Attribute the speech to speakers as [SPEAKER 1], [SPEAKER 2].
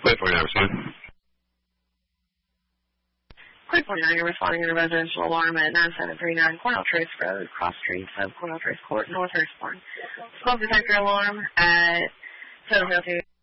[SPEAKER 1] Wait for you, respond.
[SPEAKER 2] Quick point, you're responding to a residential alarm at 9739 Cornell Trace Road, cross streets of Cornell Trace Court, North Hurstbourne. Smoke detector alarm at 702.